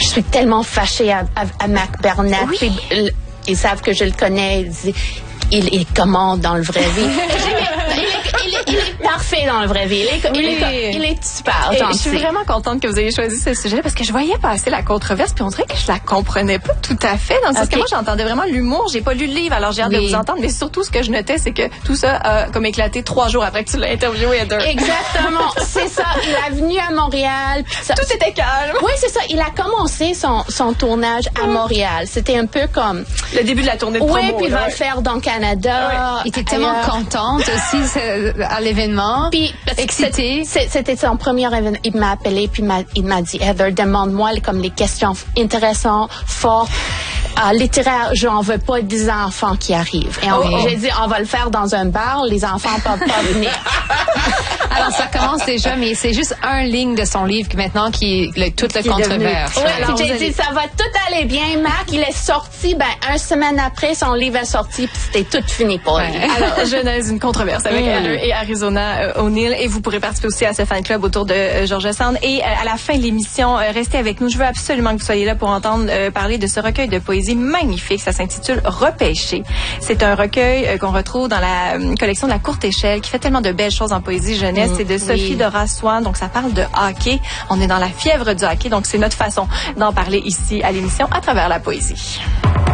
suis tellement fâchée à Mac Bernat. Oui. Puis, ils savent que je le connais. Il est comment dans le vrai vie? Il est parfait dans le vrai vie. Il est super gentil. Je suis vraiment contente que vous ayez choisi ce sujet parce que je voyais passer la controverse puis on dirait que je la comprenais pas tout à fait. Dans le sens que moi, j'entendais vraiment l'humour. J'ai pas lu le livre, alors j'ai hâte de vous entendre. Mais surtout, ce que je notais, c'est que tout ça a comme éclaté 3 jours après que tu l'as interviewé, Heather. Exactement. C'est ça. Il est venu à Montréal. Tout était calme. Oui, c'est ça. Il a commencé son tournage à Montréal. C'était un peu comme... le début de la tournée de promo. Oui, puis il va le faire dans le Canada. Il était tellement contente aussi à l'événement. Puis, excitée. C'était son premier événement. Il m'a appelé, puis il m'a dit, Heather, demande-moi comme les questions intéressantes, fortes. Littéraire, j'en veux pas des enfants qui arrivent. Et j'ai dit, on va le faire dans un bar, les enfants peuvent pas venir. Alors, ça commence déjà, mais c'est juste un ligne de son livre maintenant qui est toute la controverse. Oui, j'ai dit, ça va tout aller bien. Marc, il est sorti, une semaine après, son livre est sorti, puis c'était tout fini pour lui. Alors, Genèse, une controverse avec Heather et Arizona O'Neill. Et vous pourrez participer aussi à ce fan club autour de Georgia Sound. Et à la fin de l'émission, restez avec nous. Je veux absolument que vous soyez là pour entendre parler de ce recueil de poésie magnifique. Ça s'intitule Repêché. C'est un recueil qu'on retrouve dans la collection de la Courte Échelle qui fait tellement de belles choses en poésie jeunesse. C'est de Sophie Dora Swan. Donc, ça parle de hockey. On est dans la fièvre du hockey. Donc, c'est notre façon d'en parler ici à l'émission à travers la poésie.